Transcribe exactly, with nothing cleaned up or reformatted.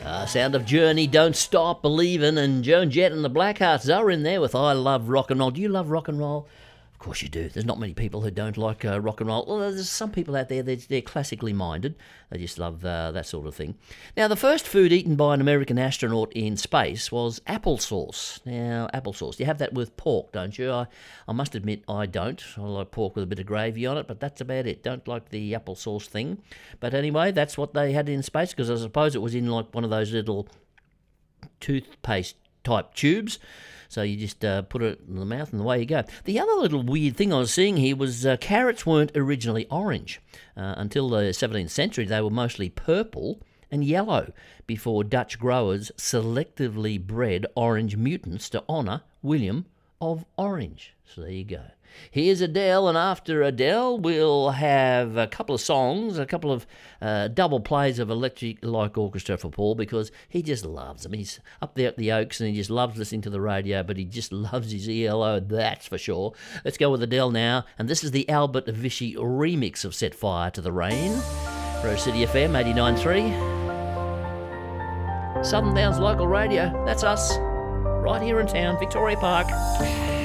Uh, sound of Journey, Don't Stop Believin', and Joan Jett and the Blackhearts are in there with I Love Rock and Roll. Do you love rock and roll? Of course you do. There's not many people who don't like uh, rock and roll. Well, there's some people out there, they're, they're classically minded. They just love uh, that sort of thing. Now, the first food eaten by an American astronaut in space was applesauce. Now, applesauce, you have that with pork, don't you? I, I must admit I don't. I like pork with a bit of gravy on it, but that's about it. Don't like the applesauce thing. But anyway, that's what they had in space, because I suppose it was in like one of those little toothpaste type tubes. So you just uh, put it in the mouth and away you go. The other little weird thing I was seeing here was uh, carrots weren't originally orange. Uh, until the seventeenth century, they were mostly purple and yellow before Dutch growers selectively bred orange mutants to honour William of Orange. So there you go. Here's Adele, and after Adele, we'll have a couple of songs, a couple of uh, double plays of Electric Light Orchestra for Paul, because he just loves them. He's up there at the Oaks, and he just loves listening to the radio, but he just loves his E L O, that's for sure. Let's go with Adele now, and this is the Albert Vichy remix of Set Fire to the Rain. Rose City F M, eighty-nine point three. Southern Downs Local Radio, that's us, right here in town, Victoria Park.